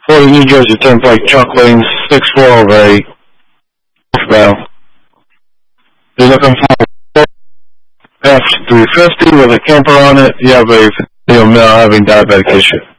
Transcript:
40 New Jersey Turnpike, truck lanes, 6408, southbound. You're looking for F350 with a camper on it. You have a female having diabetic issue.